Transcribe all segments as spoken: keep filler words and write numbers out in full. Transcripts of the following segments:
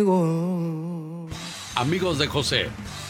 Amigos de José,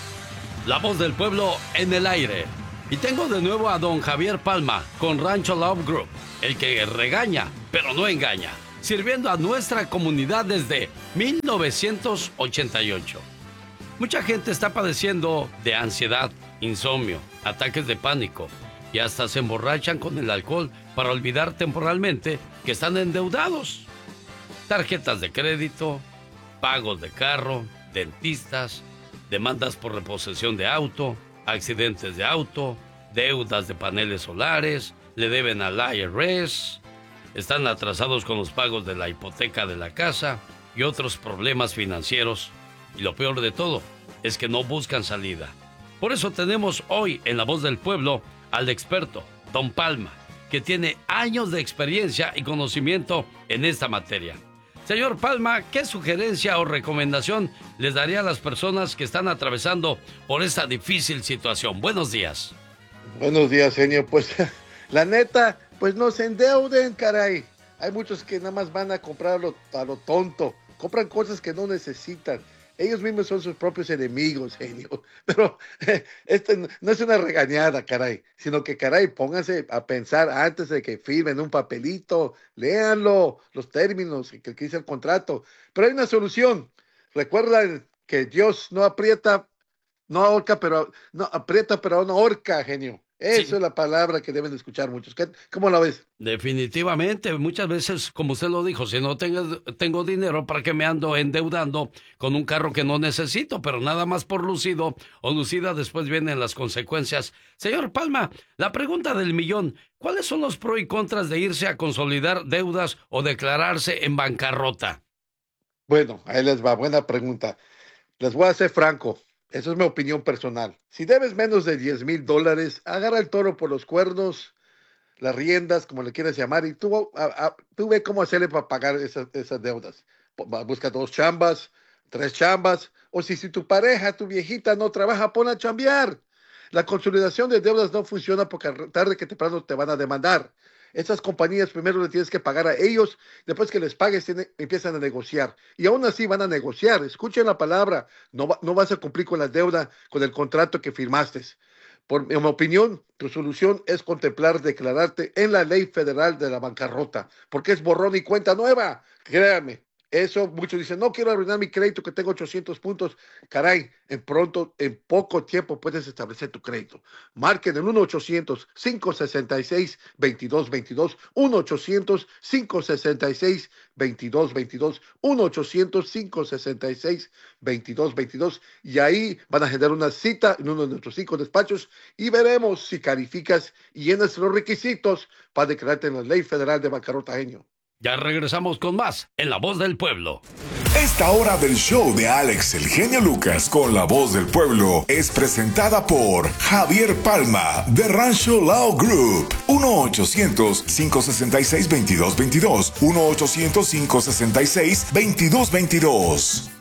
la voz del pueblo en el aire. Y tengo de nuevo a don Javier Palma con Rancho Love Group, el que regaña, pero no engaña, sirviendo a nuestra comunidad desde mil novecientos ochenta y ocho. Mucha gente está padeciendo de ansiedad, insomnio, ataques de pánico y hasta se emborrachan con el alcohol para olvidar temporalmente que están endeudados. Tarjetas de crédito, pagos de carro, dentistas, demandas por reposición de auto, accidentes de auto, deudas de paneles solares, le deben al I R S, están atrasados con los pagos de la hipoteca de la casa y otros problemas financieros. Y lo peor de todo es que no buscan salida. Por eso tenemos hoy en La Voz del Pueblo al experto, don Palma, que tiene años de experiencia y conocimiento en esta materia. Señor Palma, ¿qué sugerencia o recomendación les daría a las personas que están atravesando por esta difícil situación? Buenos días. Buenos días, genio. Pues, la neta, pues no se endeuden, caray. Hay muchos que nada más van a comprar a lo, a lo tonto. Compran cosas que no necesitan. Ellos mismos son sus propios enemigos, genio. Pero eh, este no, no es una regañada, caray, sino que, caray, pónganse a pensar antes de que firmen un papelito, léanlo, los términos que, que dice el contrato. Pero hay una solución. Recuerda que Dios no aprieta, no ahorca, pero no aprieta, pero no ahorca, genio. Eso sí. Es la palabra que deben escuchar muchos. ¿Cómo la ves? Definitivamente, muchas veces, como usted lo dijo, si no tengo, tengo dinero, ¿para qué me ando endeudando con un carro que no necesito? Pero nada más por lucido o lucida, después vienen las consecuencias. Señor Palma, la pregunta del millón, ¿cuáles son los pros y contras de irse a consolidar deudas o declararse en bancarrota? Bueno, ahí les va, buena pregunta. Les voy a ser franco. Esa es mi opinión personal. Si debes menos de diez mil dólares, agarra el toro por los cuernos, las riendas, como le quieras llamar, y tú, a, a, tú ve cómo hacerle para pagar esas, esas deudas. Busca dos chambas, tres chambas, o si, si tu pareja, tu viejita no trabaja, ponla a chambear. La consolidación de deudas no funciona porque tarde que temprano te van a demandar. Esas compañías primero le tienes que pagar a ellos, después que les pagues tiene, empiezan a negociar. Y aún así van a negociar. Escuchen la palabra, no, va, no vas a cumplir con la deuda, con el contrato que firmaste. Por en mi opinión, tu solución es contemplar declararte en la ley federal de la bancarrota, porque es borrón y cuenta nueva. Créanme. Eso, muchos dicen, no quiero arruinar mi crédito que tengo ochocientos puntos. Caray, en pronto, en poco tiempo puedes establecer tu crédito. Marquen el uno ochocientos, cinco sesenta y seis, veintidós veintidós, uno ochocientos, cinco sesenta y seis, veintidós veintidós, uno ochocientos, cinco sesenta y seis, veintidós veintidós, y ahí van a generar una cita en uno de nuestros cinco despachos y veremos si calificas y llenas los requisitos para declararte en la ley federal de bancarrota, genio. Ya regresamos con más en La Voz del Pueblo. Esta hora del show de Alex el Genio Lucas con La Voz del Pueblo es presentada por Javier Palma de Rancho Lao Group. uno ochocientos, cinco sesenta y seis, veintidós veintidós. uno ochocientos, cinco sesenta y seis, veintidós veintidós.